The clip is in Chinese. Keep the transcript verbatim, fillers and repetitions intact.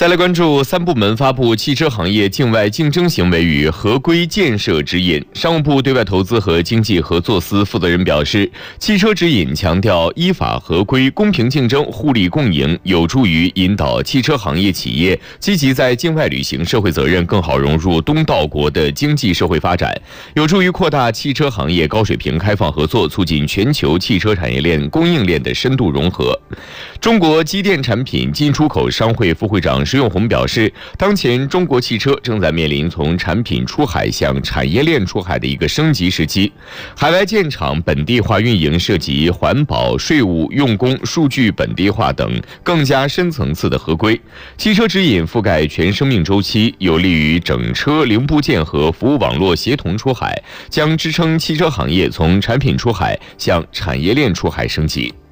再来关注三部门发布汽车行业境外竞争行为与合规建设指引。商务部对外投资和经济合作司负责人表示，汽车指引强调依法合规、公平竞争、互利共赢，有助于引导汽车行业企业积极在境外履行社会责任，更好融入东道国的经济社会发展，有助于扩大汽车行业高水平开放合作，促进全球汽车产业链供应链的深度融合。中国机电产品进出口商会副会长石永红表示，当前中国汽车正在面临从产品出海向产业链出海的一个升级时期，海外建厂本地化运营涉及环保、税务、用工、数据本地化等更加深层次的合规。汽车指引覆盖全生命周期，有利于整车零部件和服务网络协同出海，将支撑汽车行业从产品出海向产业链出海升级。